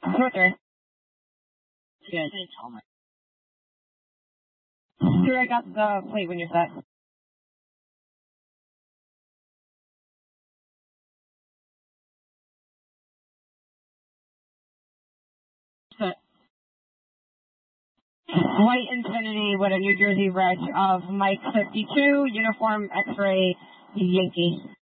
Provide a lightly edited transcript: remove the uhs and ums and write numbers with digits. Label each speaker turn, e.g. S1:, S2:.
S1: Shorter.
S2: Good.
S1: Sure, I got the plate when you're set.
S2: Set.
S1: White Infinity with a New Jersey reg of Mike 52, uniform X-ray Yankee.